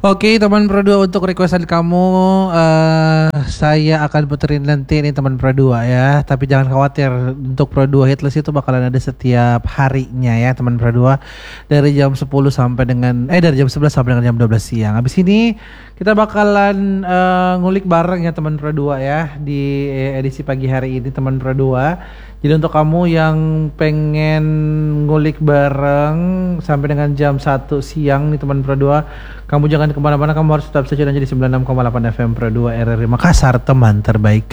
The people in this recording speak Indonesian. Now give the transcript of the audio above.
Oke teman Pro 2, untuk requestan kamu saya akan puterin nanti nih teman Pro 2 ya. Tapi jangan khawatir, untuk Pro 2 hitlist itu bakalan ada setiap harinya ya teman Pro 2. Dari jam 10 sampai dengan dari jam 11 sampai dengan jam 12 siang. Habis ini kita bakalan ngulik bareng ya teman Pro 2 ya di edisi pagi hari ini teman Pro 2. Jadi untuk kamu yang pengen ngulik bareng sampai dengan jam 1 siang nih teman Pro 2, kamu jangan kemana-mana, kamu harus tetap saja di 96,8 FM Pro 2 RRI Makassar, teman terbaik.